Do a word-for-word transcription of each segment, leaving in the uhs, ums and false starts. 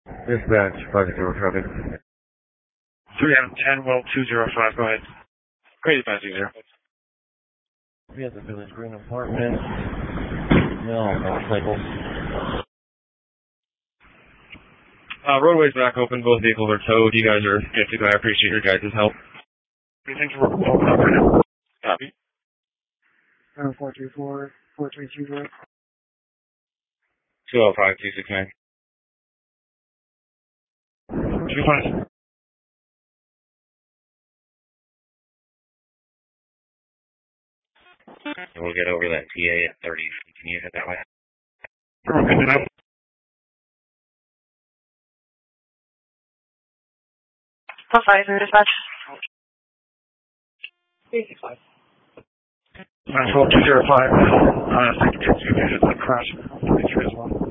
Dispatch, five zero traffic. three out of ten, well, two zero five, go ahead. Crazy five zero. We have the Village Green apartment. No, motorcycles. Uh, roadway's back open, both vehicles are towed. You guys are good to go. I appreciate your guys' help. Thanks for working well right now. Copy. Uh, four three four, four three two zero. two oh five, two six nine. two five. We'll get over that P A at thirty. Can you hit that way? We're good enough. Plus five, zero dispatch. eighty-five. nine twelve, two zero five. Uh, second two units of crash. Picture as well.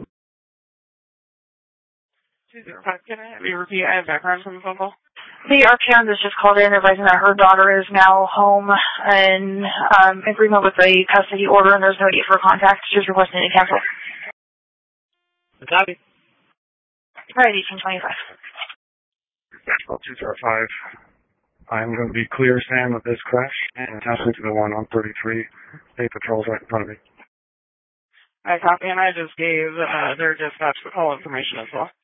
two zero five, can I have you repeat? I have background from the phone call. The R P M has just called in advising that her daughter is now home in um, agreement with the custody order and there's no need for contact. She's requesting to cancel. Copy. All right, eighteen twenty-five. twelve, two zero five. I'm going to be clear, Sam, of this crash and attachment to the one on thirty-three. State Patrol's right in front of me. I copy, and I just gave uh, their dispatch all information as well.